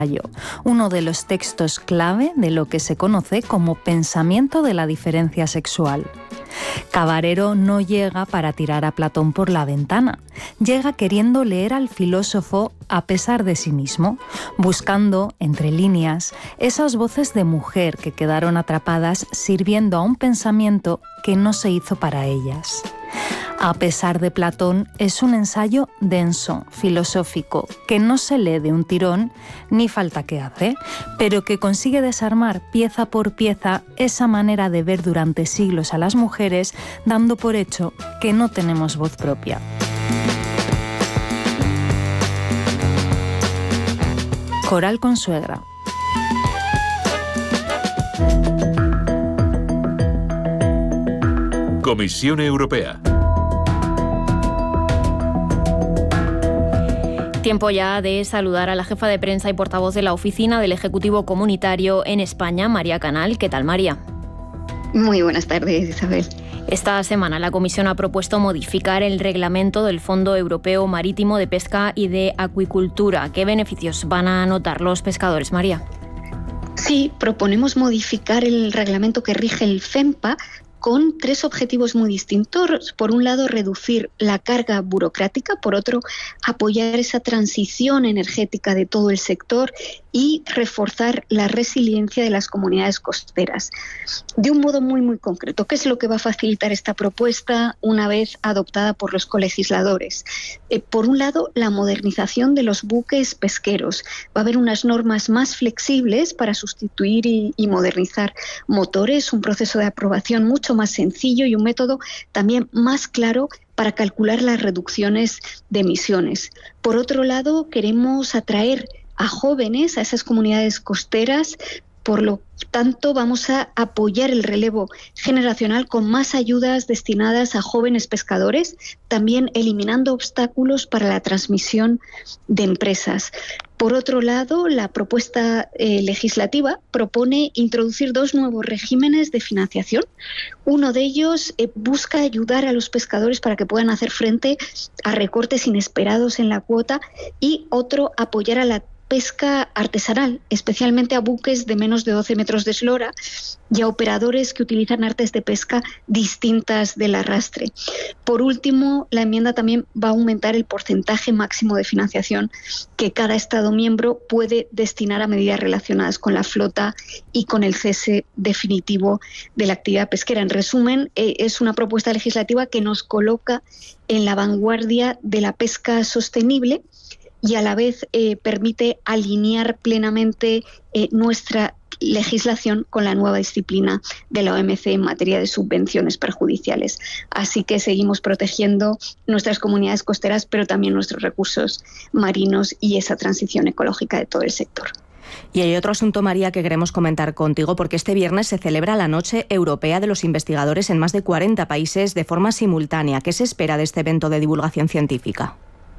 uno de los textos clave de lo que se conoce como pensamiento de la diferencia sexual. Cabarero no llega para tirar a Platón por la ventana, llega queriendo leer al filósofo a pesar de sí mismo, buscando, entre líneas, esas voces de mujer que quedaron atrapadas sirviendo a un pensamiento que no se hizo para ellas. A pesar de Platón, es un ensayo denso, filosófico, que no se lee de un tirón, ni falta que hace, pero que consigue desarmar pieza por pieza esa manera de ver durante siglos a las mujeres, dando por hecho que no tenemos voz propia. Coral Consuegra. Comisión Europea. Tiempo ya de saludar a la jefa de prensa y portavoz de la Oficina del Ejecutivo Comunitario en España, María Canal. ¿Qué tal, María? Muy buenas tardes, Isabel. Esta semana la Comisión ha propuesto modificar el reglamento del Fondo Europeo Marítimo de Pesca y de Acuicultura. ¿Qué beneficios van a notar los pescadores, María? Sí, proponemos modificar el reglamento que rige el FEMPA con tres objetivos muy distintos. Por un lado, reducir la carga burocrática, por otro, apoyar esa transición energética de todo el sector y reforzar la resiliencia de las comunidades costeras. De un modo muy, muy concreto, ¿qué es lo que va a facilitar esta propuesta una vez adoptada por los colegisladores? Por un lado, la modernización de los buques pesqueros. Va a haber unas normas más flexibles para sustituir y modernizar motores, un proceso de aprobación mucho más sencillo y un método también más claro para calcular las reducciones de emisiones. Por otro lado, queremos atraer a jóvenes a esas comunidades costeras, por lo tanto vamos a apoyar el relevo generacional con más ayudas destinadas a jóvenes pescadores, también eliminando obstáculos para la transmisión de empresas. Por otro lado, la propuesta legislativa propone introducir dos nuevos regímenes de financiación. Uno de ellos busca ayudar a los pescadores para que puedan hacer frente a recortes inesperados en la cuota y otro apoyar a la pesca artesanal, especialmente a buques de menos de 12 metros de eslora y a operadores que utilizan artes de pesca distintas del arrastre. Por último, la enmienda también va a aumentar el porcentaje máximo de financiación que cada Estado miembro puede destinar a medidas relacionadas con la flota y con el cese definitivo de la actividad pesquera. En resumen, es una propuesta legislativa que nos coloca en la vanguardia de la pesca sostenible y a la vez permite alinear plenamente nuestra legislación con la nueva disciplina de la OMC en materia de subvenciones perjudiciales. Así que seguimos protegiendo nuestras comunidades costeras, pero también nuestros recursos marinos y esa transición ecológica de todo el sector. Y hay otro asunto, María, que queremos comentar contigo, porque este viernes se celebra la Noche Europea de los Investigadores en más de 40 países de forma simultánea. ¿Qué se espera de este evento de divulgación científica?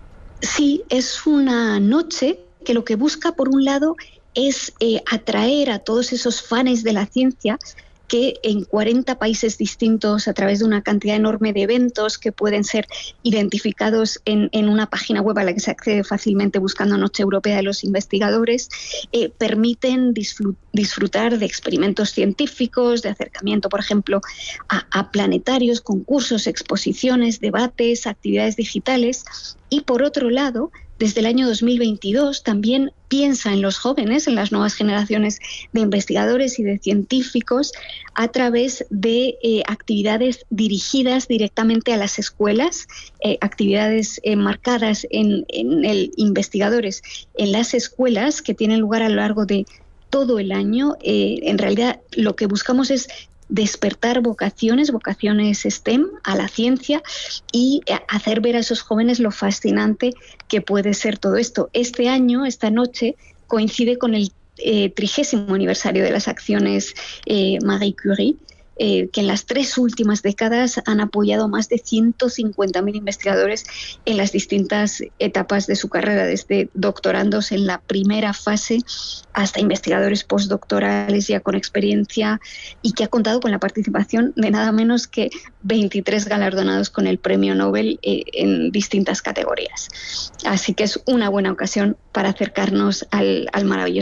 Sí, es una noche que lo que busca, por un lado, es atraer a todos esos fans de la ciencia que en 40 países distintos, a través de una cantidad enorme de eventos que pueden ser identificados en una página web a la que se accede fácilmente buscando Noche Europea de los Investigadores, permiten disfrutar de experimentos científicos, de acercamiento, por ejemplo, a planetarios, concursos, exposiciones, debates, actividades digitales. Y por otro lado, desde el año 2022 también piensa en los jóvenes, en las nuevas generaciones de investigadores y de científicos, a través de actividades dirigidas directamente a las escuelas, actividades marcadas en investigadores en las escuelas que tienen lugar a lo largo de todo el año. En realidad lo que buscamos es despertar vocaciones STEM a la ciencia y hacer ver a esos jóvenes lo fascinante que puede ser todo esto. Este año, esta noche, coincide con el 30º aniversario de las acciones Marie Curie, que en las 3 últimas décadas han apoyado a más de 150.000 investigadores en las distintas etapas de su carrera, desde doctorandos en la primera fase hasta investigadores postdoctorales ya con experiencia, y que ha contado con la participación de nada menos que 23 galardonados con el Premio Nobel en distintas categorías. Así que es una buena ocasión para acercarnos al maravilloso